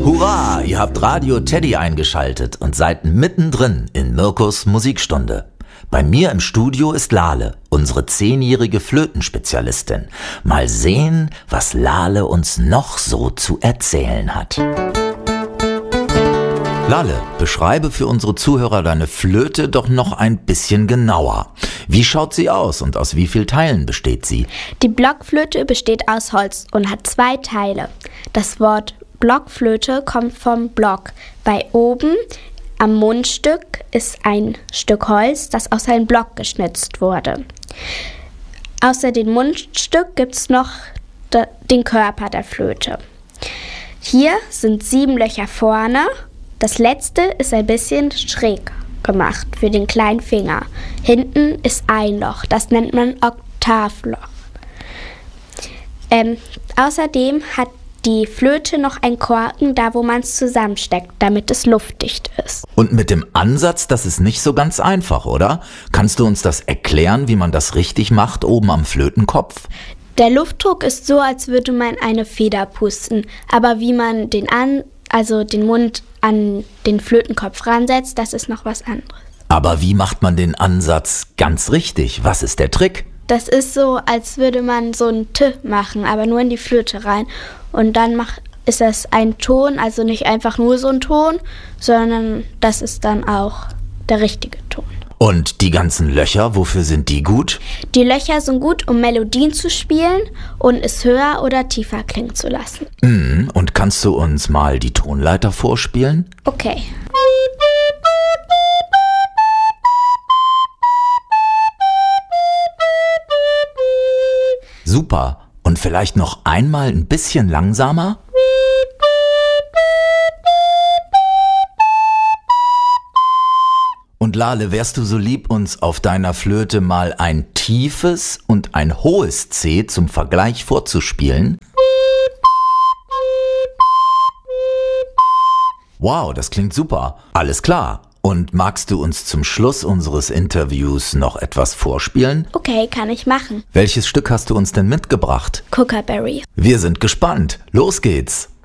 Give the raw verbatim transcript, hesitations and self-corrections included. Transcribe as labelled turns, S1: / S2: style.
S1: Hurra, ihr habt Radio Teddy eingeschaltet und seid mittendrin in Mirkos Musikstunde. Bei mir im Studio ist Lale, unsere zehnjährige Flötenspezialistin. Mal sehen, was Lale uns noch so zu erzählen hat. Lale, beschreibe für unsere Zuhörer deine Flöte doch noch ein bisschen genauer. Wie schaut sie aus und aus wie vielen Teilen besteht sie?
S2: Die Blockflöte besteht aus Holz und hat zwei Teile. Das Wort Blockflöte kommt vom Block, weil oben am Mundstück ist ein Stück Holz, das aus einem Block geschnitzt wurde. Außer dem Mundstück gibt es noch de- den Körper der Flöte. Hier sind sieben Löcher vorne. Das letzte ist ein bisschen schräg gemacht für den kleinen Finger. Hinten ist ein Loch, das nennt man Oktavloch. Ähm, außerdem hat die Flöte noch einen Korken, da wo man es zusammensteckt, damit es luftdicht ist.
S1: Und mit dem Ansatz, das ist nicht so ganz einfach, oder? Kannst du uns das erklären, wie man das richtig macht oben am Flötenkopf?
S2: Der Luftdruck ist so, als würde man eine Feder pusten. Aber wie man den, an, also den Mund an den Flötenkopf ransetzt, das ist noch was anderes.
S1: Aber wie macht man den Ansatz ganz richtig? Was ist der Trick?
S2: Das ist so, als würde man so ein T machen, aber nur in die Flöte rein. Und dann macht, ist das ein Ton, also nicht einfach nur so ein Ton, sondern das ist dann auch der richtige Ton.
S1: Und die ganzen Löcher, wofür sind die gut?
S2: Die Löcher sind gut, um Melodien zu spielen und es höher oder tiefer klingen zu lassen.
S1: Mm, und kannst du uns mal die Tonleiter vorspielen?
S2: Okay.
S1: Super. Und vielleicht noch einmal ein bisschen langsamer? Und Lale, wärst du so lieb, uns auf deiner Flöte mal ein tiefes und ein hohes C zum Vergleich vorzuspielen? Wow, das klingt super. Alles klar. Und magst du uns zum Schluss unseres Interviews noch etwas vorspielen?
S2: Okay, kann ich machen.
S1: Welches Stück hast du uns denn mitgebracht?
S2: Kookaburra.
S1: Wir sind gespannt. Los geht's.